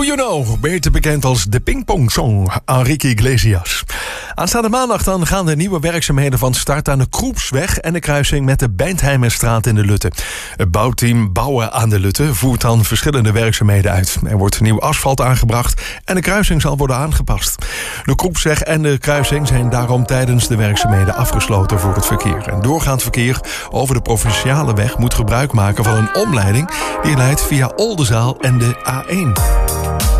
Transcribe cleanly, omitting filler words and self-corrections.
Do You Know, beter bekend als de Pingpong-song, Enrique Iglesias. Aanstaande maandag dan gaan de nieuwe werkzaamheden van start aan de Kroepsweg en de kruising met de Beintheimerstraat in de Lutte. Het bouwteam Bouwen aan de Lutte voert dan verschillende werkzaamheden uit. Er wordt nieuw asfalt aangebracht en de kruising zal worden aangepast. De Kroepsweg en de kruising zijn daarom tijdens de werkzaamheden afgesloten voor het verkeer. En doorgaand verkeer over de provinciale weg moet gebruik maken van een omleiding die leidt via Oldenzaal en de A1.